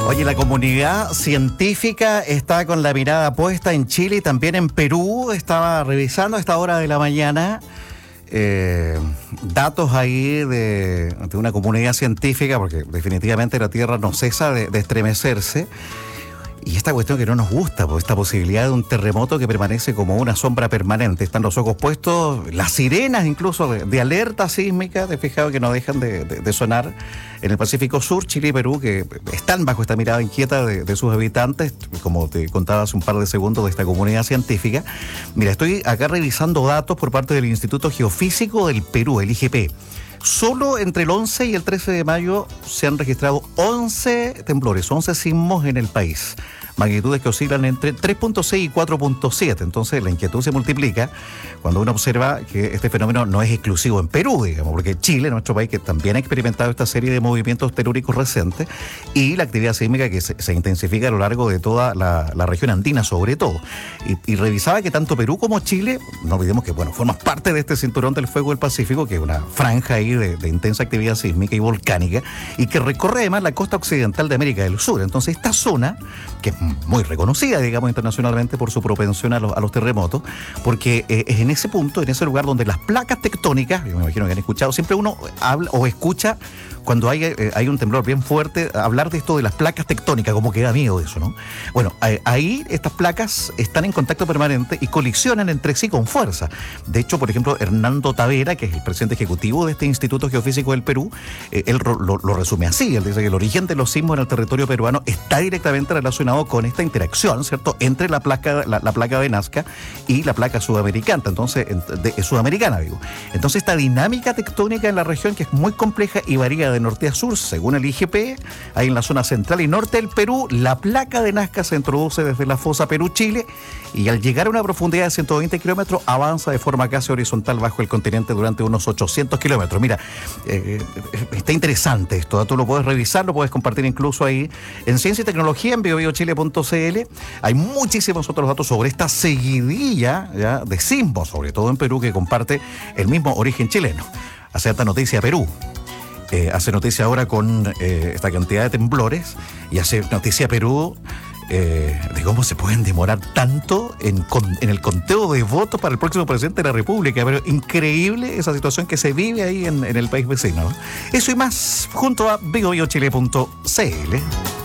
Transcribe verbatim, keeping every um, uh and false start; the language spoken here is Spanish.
Oye, la comunidad científica está con la mirada puesta en Chile y también en Perú. Estaba revisando a esta hora de la mañana eh, datos ahí de, de una comunidad científica, porque definitivamente la Tierra no cesa de, de estremecerse. Y esta cuestión que no nos gusta, pues esta posibilidad de un terremoto que permanece como una sombra permanente. Están los ojos puestos, las sirenas incluso de, de alerta sísmica, te has fijado que no dejan de, de, de sonar en el Pacífico Sur, Chile y Perú, que están bajo esta mirada inquieta de, de sus habitantes, como te contaba hace un par de segundos, de esta comunidad científica. Mira, estoy acá revisando datos por parte del Instituto Geofísico del Perú, el I G P. Solo entre el once y el trece de mayo se han registrado once temblores, once sismos en el país. Magnitudes que oscilan entre tres punto seis y cuatro punto siete. Entonces la inquietud se multiplica cuando uno observa que este fenómeno no es exclusivo en Perú, digamos, porque Chile, nuestro país, que también ha experimentado esta serie de movimientos telúricos recientes, y la actividad sísmica que se, se intensifica a lo largo de toda la, la región andina, sobre todo. Y, y revisaba que tanto Perú como Chile, no olvidemos que, bueno, forman parte de este cinturón del fuego del Pacífico, que es una franja ahí de, de intensa actividad sísmica y volcánica, y que recorre además la costa occidental de América del Sur. Entonces esta zona, que es muy reconocida, digamos, internacionalmente por su propensión a los, a los terremotos, porque eh, es en ese punto, en ese lugar donde las placas tectónicas, yo me imagino que han escuchado, siempre uno habla o escucha cuando hay, eh, hay un temblor bien fuerte, hablar de esto de las placas tectónicas, como que da miedo eso, ¿no? Bueno, eh, ahí estas placas están en contacto permanente y colisionan entre sí con fuerza. De hecho, por ejemplo, Hernando Tavera, que es el presidente ejecutivo de este Instituto Geofísico del Perú, eh, él lo, lo, lo resume así. Él dice que el origen de los sismos en el territorio peruano está directamente relacionado con esta interacción, ¿cierto?, entre la placa, la, la placa de Nazca y la placa sudamericana, entonces, de, de, sudamericana, digo. Entonces, esta dinámica tectónica en la región, que es muy compleja y varía de norte a sur, según el I G P, ahí en la zona central y norte del Perú, la placa de Nazca se introduce desde la fosa Perú-Chile y al llegar a una profundidad de ciento veinte kilómetros avanza de forma casi horizontal bajo el continente durante unos ochocientos kilómetros. Mira, eh, está interesante esto, tú lo puedes revisar, lo puedes compartir incluso ahí en Ciencia y Tecnología, en bio bio chile punto c l. Hay muchísimos otros datos sobre esta seguidilla, ¿ya?, de sismos, sobre todo en Perú, que comparte el mismo origen chileno. Hace esta noticia Perú. Eh, hace noticia ahora con eh, esta cantidad de temblores, y hace noticia Perú eh, de cómo se pueden demorar tanto en, con, en el conteo de votos para el próximo presidente de la República. Pero increíble esa situación que se vive ahí en, en el país vecino, ¿no? Eso y más junto a bio bio chile punto c l.